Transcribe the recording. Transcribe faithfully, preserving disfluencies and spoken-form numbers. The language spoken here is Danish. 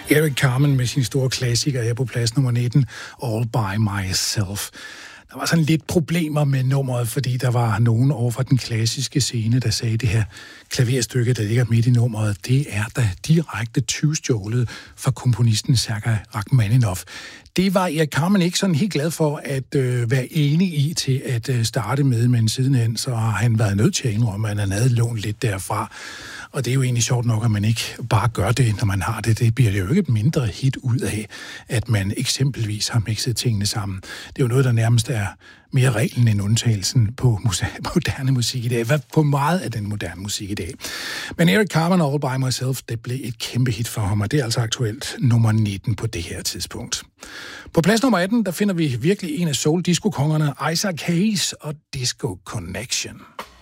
Eric Carmen med sin store klassiker her på plads nummer nitten, All By Myself. Der var sådan lidt problemer med nummeret, fordi der var nogen over fra den klassiske scene, der sagde, det her klaverstykke, der ligger midt i nummeret, det er da direkte tyvstjålet fra komponisten Sergej Rachmaninoff. Det var Eric Carmen ikke sådan helt glad for at øh, være enig i til at øh, starte med, men sidenhen så har han været nødt til at indrømme, at han havde lånt lidt derfra. Og det er jo egentlig sjovt nok, at man ikke bare gør det, når man har det. Det bliver det jo ikke et mindre hit ud af, at man eksempelvis har mixet tingene sammen. Det er jo noget, der nærmest er mere reglen end undtagelsen på moderne musik i dag. Hvad på meget af den moderne musik i dag. Men Eric Carmen, All By Myself, det blev et kæmpe hit for ham, og det er altså aktuelt nummer nitten på det her tidspunkt. På plads nummer atten, der finder vi virkelig en af soul-disco-kongerne, Isaac Hayes og Disco Connection.